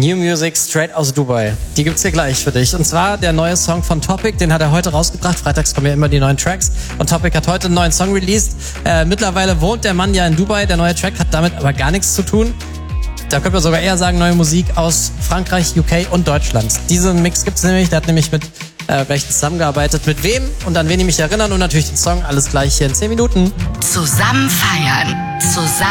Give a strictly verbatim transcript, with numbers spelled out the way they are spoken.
New Music straight aus Dubai. Die gibt's hier gleich für dich. Und zwar der neue Song von Topic, den hat er heute rausgebracht. Freitags kommen ja immer die neuen Tracks. Und Topic hat heute einen neuen Song released. Äh, mittlerweile wohnt der Mann ja in Dubai. Der neue Track hat damit aber gar nichts zu tun. Da könnte man sogar eher sagen, neue Musik aus Frankreich, U K und Deutschland. Diesen Mix gibt's nämlich. Der hat nämlich mit äh, welchen zusammengearbeitet. Mit wem und an wen ich mich erinnern. Und natürlich den Song. Alles gleich hier in zehn Minuten. Zusammen feiern. Zusammen